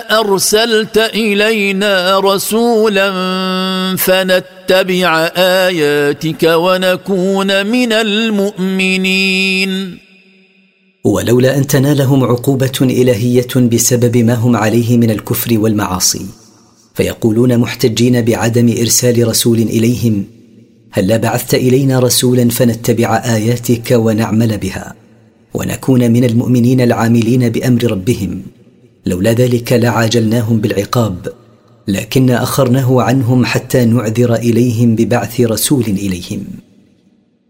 أرسلت إلينا رسولا فنتبع آياتك ونكون من المؤمنين. ولولا أن تنالهم عقوبة إلهية بسبب ما هم عليه من الكفر والمعاصي، فيقولون محتجين بعدم إرسال رسول إليهم: هلا بعثت إلينا رسولا فنتبع آياتك ونعمل بها ونكون من المؤمنين العاملين بأمر ربهم. لولا ذلك لعاجلناهم بالعقاب، لكن أخرناه عنهم حتى نعذر إليهم ببعث رسول إليهم.